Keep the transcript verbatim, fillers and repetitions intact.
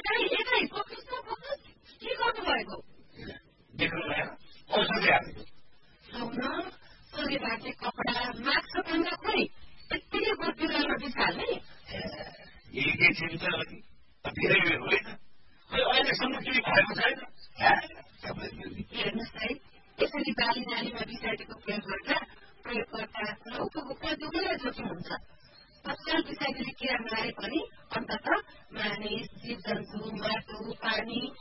एकै एकै फोकस न फोकस के गर्नुभएको देख्नु भएन औषधि हाल्नु सुन सोले भाग्ने कपडा मास्क भन्दा खोइ यत्तिकै गोदबिरुवामा बिसाल्ने यही चिन्छ धेरै बेर होइन खै अहिलेसम्म केही भएको छैन हेर्नुहोस् है यसरी बाली नालीमा बिसाएको प्रयोग गर्दा प्रयोगकर्ता र उपभोक्ता दुवैलाई जोखिम हुन्छ तत्काल बिसाइदिने किरा नआए पनि अन्तत मानिस जीव जन्तु माटो पानी